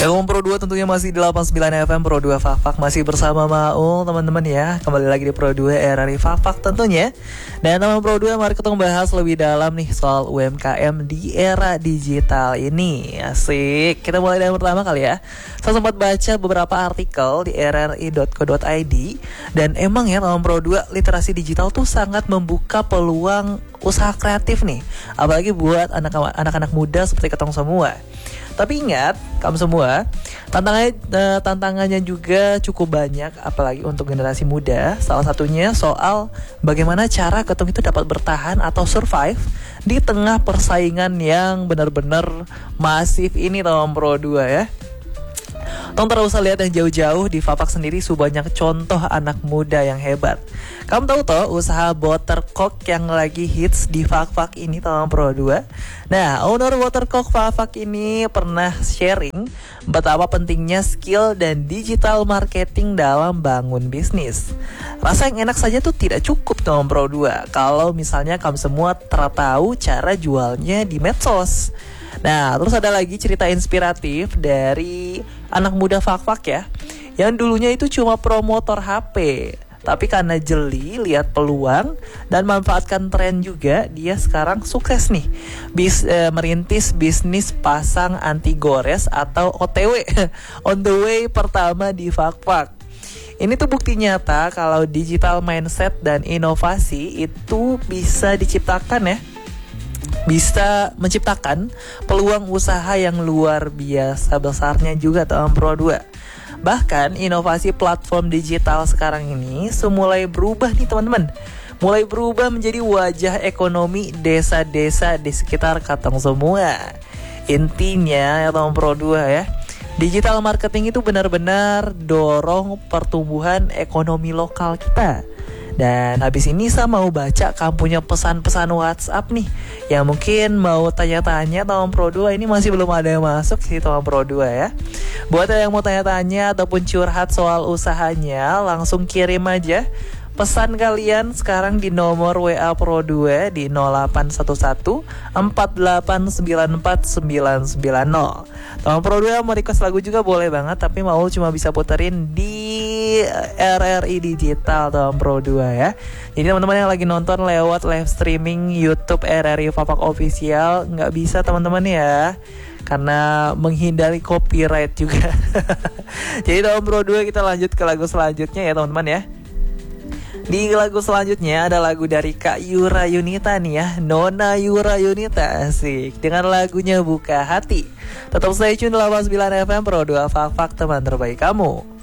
Yang Pro 2 tentunya masih di 89 FM Pro 2 Fak masih bersama Maul teman-teman ya. Kembali lagi di Pro 2 RRI Fak tentunya. Dan teman Pro 2 mari kita bahas lebih dalam nih soal UMKM di era digital ini. Asik. Kita mulai dari yang pertama kali ya. Saya sempat baca beberapa artikel di rri.co.id dan emang ya teman Pro 2 literasi digital tuh sangat membuka peluang usaha kreatif nih. Apalagi buat anak-anak muda seperti ketong semua. Tapi ingat, kamu semua, tantangannya juga cukup banyak, apalagi untuk generasi muda. Salah satunya soal bagaimana cara ketong itu dapat bertahan atau survive di tengah persaingan yang benar-benar masif ini teman Pro 2 ya. Tong tidak usah lihat yang jauh-jauh, di Fapak sendiri banyak contoh anak muda yang hebat. Kamu tahu toh usaha Buttercock yang lagi hits di Fapak ini teman Pro 2? Nah, owner Buttercock Fapak ini pernah sharing betapa pentingnya skill dan digital marketing dalam bangun bisnis. Rasa yang enak saja tuh tidak cukup teman Pro 2 kalau misalnya kamu semua tahu cara jualnya di medsos. Nah, terus ada lagi cerita inspiratif dari anak muda Fak-Fak ya, yang dulunya itu cuma promotor HP, tapi karena jeli lihat peluang dan manfaatkan tren juga, dia sekarang sukses nih merintis bisnis pasang anti gores atau OTW on the way pertama di Fak-Fak. Ini tuh bukti nyata kalau digital mindset dan inovasi itu bisa diciptakan ya, bisa menciptakan peluang usaha yang luar biasa besarnya juga teman Pro 2. Bahkan inovasi platform digital sekarang ini mulai berubah nih teman-teman. Mulai berubah menjadi wajah ekonomi desa-desa di sekitar katong semua. Intinya ya teman Pro 2 ya, digital marketing itu benar-benar dorong pertumbuhan ekonomi lokal kita. Dan habis ini saya mau baca kamu punya pesan-pesan WhatsApp nih, yang mungkin mau tanya-tanya teman Pro 2, ini masih belum ada yang masuk sih teman Pro 2 ya. Buat yang mau tanya-tanya ataupun curhat soal usahanya, langsung kirim aja pesan kalian sekarang di nomor WA Pro 2 di 0811 4894 990. Teman Pro 2 mau request lagu juga boleh banget, tapi mau cuma bisa puterin di RRI Digital teman Pro 2 ya. Jadi teman-teman yang lagi nonton lewat live streaming YouTube RRI Fapak Official nggak bisa teman-teman ya, karena menghindari copyright juga. Jadi teman Pro 2 kita lanjut ke lagu selanjutnya ya teman-teman ya. Di lagu selanjutnya ada lagu dari Kak Yura Yunita nih ya, Nona Yura Yunita, asik, dengan lagunya Buka Hati. Tetap stay tune 89 FM Pro 2 Fak teman terbaik kamu.